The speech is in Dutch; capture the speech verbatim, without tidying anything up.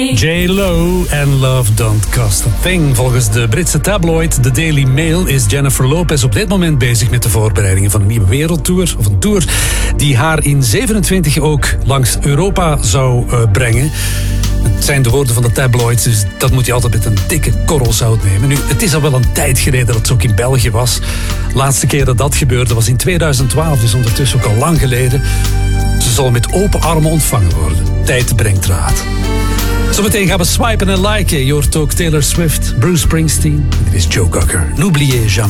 J-Lo en Love Don't Cost a Thing. Volgens de Britse tabloid The Daily Mail is Jennifer Lopez op dit moment bezig met de voorbereidingen van een nieuwe wereldtour. Of een tour die haar in zevenentwintig ook langs Europa zou uh, brengen. Het zijn de woorden van de tabloids, dus dat moet je altijd met een dikke korrel zout nemen. Nu, het is al wel een tijd geleden dat het ook in België was. De laatste keer dat dat gebeurde was in tweeduizend twaalf, dus ondertussen ook al lang geleden. Ze zal met open armen ontvangen worden. Tijd brengt raad. Zometeen gaan we swipen en liken. Je hoort ook Taylor Swift, Bruce Springsteen. Dit is Joe Cocker. N'oubliez jamais.